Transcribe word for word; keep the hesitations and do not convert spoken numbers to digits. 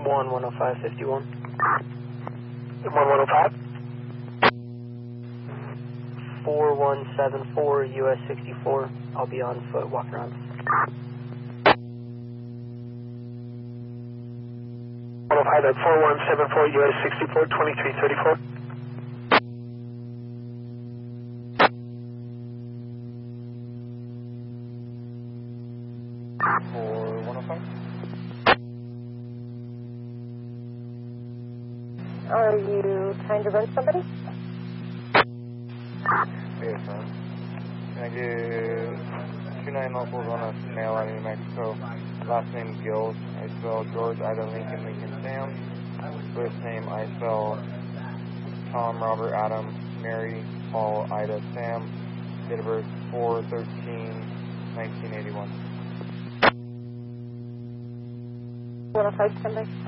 one, one oh five, fifty-one. one one oh five? four one seven four, U S sixty-four. I'll be on foot, walking around. one oh five at four one seven four, U S sixty-four, twenty-three thirty-four. four one oh five. Are you trying to run somebody? Yes, ma'am. Can I get two nine locals on a male out of New Mexico? Last name Gills. I spell George, Ida, Lincoln, Lincoln, Sam. First name I spell Tom, Robert, Adam, Mary, Paul, Ida, Sam. Date of birth four thirteen nineteen eighty-one. one oh five, stand by.